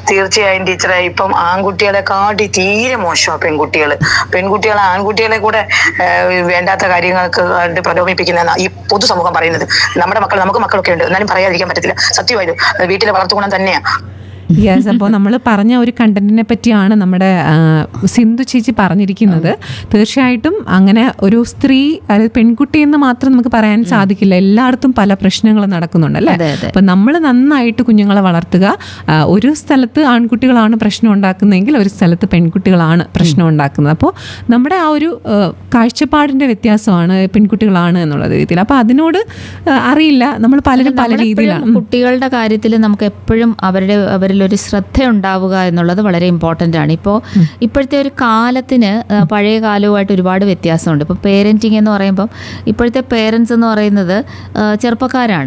തീർച്ചയായും ടീച്ചറെ, ഇപ്പം ആൺകുട്ടികളെ കാട്ടി തീരെ മോശമാണ് പെൺകുട്ടികളെ ആൺകുട്ടികളെ കൂടെ വേണ്ടാത്ത കാര്യങ്ങൾക്ക് കണ്ട് പ്രലോഭിപ്പിക്കുന്ന ഈ പൊതുസമൂഹം പറയുന്നത്. നമ്മുടെ നമുക്ക് മക്കളൊക്കെ ഉണ്ട്, എന്നാലും പറയാതിരിക്കാൻ പറ്റത്തില്ല. സത്യമായത് വീട്ടിലെ വളർത്തുഗുണം തന്നെയാണ്. യെസ്, അപ്പോൾ നമ്മൾ പറഞ്ഞ ഒരു കണ്ടന്റിനെ പറ്റിയാണ് നമ്മുടെ സിന്ധു ചേച്ചി പറഞ്ഞിരിക്കുന്നത്. തീർച്ചയായിട്ടും അങ്ങനെ ഒരു സ്ത്രീ അതായത് പെൺകുട്ടി എന്ന് മാത്രം നമുക്ക് പറയാൻ സാധിക്കില്ല. എല്ലായിടത്തും പല പ്രശ്നങ്ങളും നടക്കുന്നുണ്ട് അല്ലേ. അപ്പം നമ്മൾ നന്നായിട്ട് കുഞ്ഞുങ്ങളെ വളർത്തുക. ഒരു സ്ഥലത്ത് ആൺകുട്ടികളാണ് പ്രശ്നം ഉണ്ടാക്കുന്നതെങ്കിൽ ഒരു സ്ഥലത്ത് പെൺകുട്ടികളാണ് പ്രശ്നം ഉണ്ടാക്കുന്നത്. അപ്പോൾ നമ്മുടെ ആ ഒരു കാഴ്ചപ്പാടിൻ്റെ വ്യത്യാസമാണ് പെൺകുട്ടികളാണ് എന്നുള്ള രീതിയിൽ. അപ്പോൾ അതിനോട് അറിയില്ല, നമ്മൾ പലരും പല രീതിയിലാണ്. കുട്ടികളുടെ കാര്യത്തിൽ നമുക്ക് എപ്പോഴും അവരിലൊരു ശ്രദ്ധ ഉണ്ടാവുക എന്നുള്ളത് വളരെ ഇമ്പോർട്ടൻ്റ് ആണ്. ഇപ്പോഴത്തെ ഒരു കാലത്തിന് പഴയ കാലവുമായിട്ട് ഒരുപാട് വ്യത്യാസമുണ്ട്. ഇപ്പോൾ പേരൻറ്റിങ് എന്ന് പറയുമ്പം ഇപ്പോഴത്തെ പേരൻസ് എന്ന് പറയുന്നത് ചെറുപ്പക്കാരാണ്.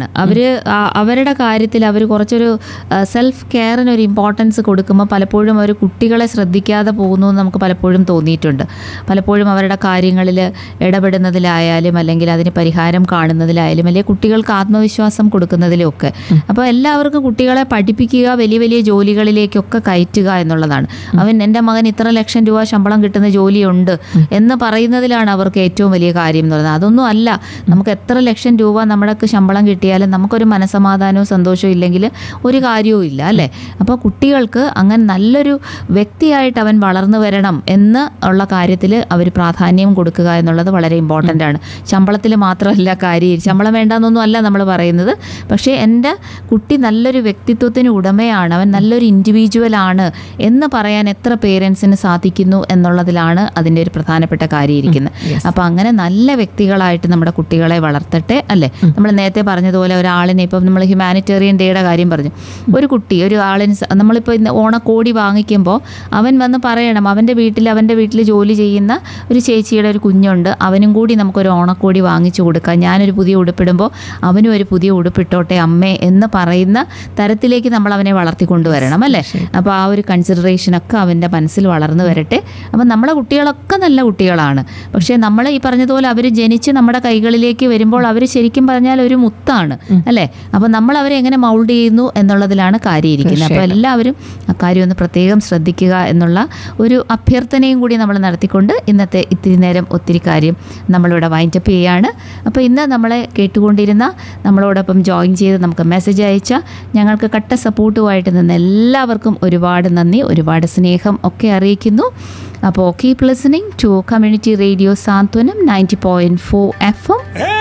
അവരുടെ കാര്യത്തിൽ അവർ കുറച്ചൊരു സെൽഫ് കെയറിന് ഒരു ഇമ്പോർട്ടൻസ് കൊടുക്കുമ്പോൾ പലപ്പോഴും അവർ കുട്ടികളെ ശ്രദ്ധിക്കാതെ പോകുന്നു എന്ന് നമുക്ക് പലപ്പോഴും തോന്നിയിട്ടുണ്ട്. പലപ്പോഴും അവരുടെ കാര്യങ്ങളിൽ ഇടപെടുന്നതിലായാലും അല്ലെങ്കിൽ അതിന് പരിഹാരം കാണുന്നതിലായാലും അല്ലെങ്കിൽ കുട്ടികൾക്ക് ആത്മവിശ്വാസം കൊടുക്കുന്നതിലും ഒക്കെ. അപ്പോൾ എല്ലാവർക്കും കുട്ടികളെ പഠിപ്പിക്കുക, വലിയ വലിയ ജോലികളിലേക്കൊക്കെ കയറ്റുക എന്നുള്ളതാണ്. എൻ്റെ മകൻ ഇത്ര ലക്ഷം രൂപ ശമ്പളം കിട്ടുന്ന ജോലിയുണ്ട് എന്ന് പറയുന്നതിലാണ് അവർക്ക് ഏറ്റവും വലിയ കാര്യം എന്ന് പറയുന്നത്. അതൊന്നും അല്ല. നമുക്ക് എത്ര ലക്ഷം രൂപ നമ്മുടെ ശമ്പളം കിട്ടിയാലും നമുക്കൊരു മനസ്സമാധാനവും സന്തോഷവും ഇല്ലെങ്കിൽ ഒരു കാര്യവും ഇല്ല അല്ലേ. അപ്പോൾ കുട്ടികൾക്ക് അങ്ങനെ നല്ലൊരു വ്യക്തിയായിട്ട് അവൻ വളർന്നു വരണം എന്ന് ഉള്ള കാര്യത്തിൽ അവർ പ്രാധാന്യം കൊടുക്കുക എന്നുള്ളത് വളരെ ഇമ്പോർട്ടൻ്റ് ആണ്. ശമ്പളത്തിൽ മാത്രമല്ല കാര്യം, ശമ്പളം വേണ്ടെന്നൊന്നും അല്ല നമ്മൾ പറയുന്നത്. പക്ഷേ എൻ്റെ കുട്ടി നല്ലൊരു വ്യക്തിത്വത്തിന് ഉടമയാണ്, അവൻ നല്ലൊരു ഇൻഡിവിജ്വൽ ആണ് എന്ന് പറയാൻ എത്ര പേരൻസിന് സാധിക്കുന്നു എന്നുള്ളതിലാണ് അതിൻ്റെ ഒരു പ്രധാനപ്പെട്ട കാര്യം ഇരിക്കുന്നത്. അപ്പോൾ അങ്ങനെ നല്ല വ്യക്തികളായിട്ട് നമ്മുടെ കുട്ടികളെ വളർത്തട്ടെ അല്ലേ. നമ്മൾ നേരത്തെ പറഞ്ഞതുപോലെ ഒരാളിനെ ഇപ്പം നമ്മൾ ഹ്യൂമാനിറ്റേറിയൻ ഡേയുടെ കാര്യം പറഞ്ഞു. ഒരു കുട്ടി ഒരാളിന് നമ്മളിപ്പോൾ ഇന്ന് ഓണക്കോടി വാങ്ങിക്കുമ്പോൾ അവൻ വന്ന് പറയണം, അവൻ്റെ വീട്ടിൽ ജോലി ചെയ്യുന്ന ഒരു ചേച്ചിയുടെ ഒരു കുഞ്ഞുണ്ട്, അവനും കൂടി നമുക്കൊരു ഓണക്കോടി വാങ്ങിച്ചു കൊടുക്കാം. ഞാനൊരു പുതിയ ഉടുപ്പിടുമ്പോൾ അവനും ഒരു പുതിയ ഉടുപ്പിട്ടോട്ടെ അമ്മേ എന്ന് പറയുന്ന തരത്തിലേക്ക് നമ്മൾ അവനെ വളർത്തിക്കൊണ്ടുവരണം അല്ലേ. അപ്പോൾ ആ ഒരു കൺസിഡറേഷനൊക്കെ അവൻ്റെ മനസ്സിൽ വളർന്നു വരട്ടെ. അപ്പം നമ്മളെ കുട്ടികളൊക്കെ നല്ല കുട്ടികളാണ്. പക്ഷേ നമ്മൾ ഈ പറഞ്ഞതുപോലെ അവർ ജനിച്ച് നമ്മുടെ കൈകളിലേക്ക് വരുമ്പോൾ അവർ ശരിക്കും പറഞ്ഞാൽ ഒരു മുത്താണ് അല്ലേ. അപ്പോൾ നമ്മൾ അവരെ എങ്ങനെ മൗൾഡ് ചെയ്യുന്നു എന്നുള്ളതിലാണ് കാര്യം ഇരിക്കുന്നത്. അപ്പോൾ എല്ലാവരും അക്കാര്യം ഒന്ന് പ്രത്യേകം ശ്രദ്ധിക്കുക എന്നുള്ള ഒരു അഭ്യർത്ഥനയും കൂടി നമ്മൾ നടത്തിക്കൊണ്ട് ഇന്നത്തെ ഇത്തിരി നേരം ഒത്തിരി കാര്യം നമ്മളിവിടെ വൈൻഡപ്പ് ചെയ്യുകയാണ്. അപ്പോൾ ഇന്ന് നമ്മളെ കേട്ടുകൊണ്ടിരുന്ന, നമ്മളോടൊപ്പം ജോയിൻ ചെയ്ത് നമുക്ക് മെസ്സേജ് അയച്ച, ഞങ്ങൾക്ക് കട്ട സപ്പോർട്ടുമായിട്ട് നിന്ന് എല്ലാവർക്കും ഒരുപാട് നന്ദി, ഒരുപാട് സ്നേഹം ഒക്കെ അറിയിക്കുന്നു. അപ്പോൾ keep listening to community radio Santhwanam 90.4 FM.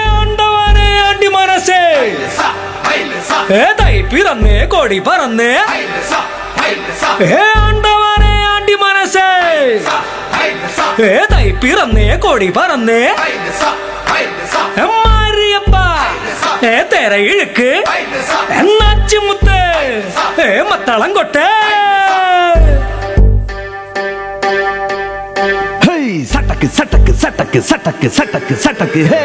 കോടി പറന്നേ പിറന്നേ കോടി പറന്നേ തെര ഇഴുക്ക് എന്നാച്ചുമുത്ത് മത്തളം കൊട്ടേ സട്ടക്ക് സട്ടക്ക് സട്ടക്ക് സട്ടക്ക് സട്ടക്ക് സട്ടക്ക് ഹേ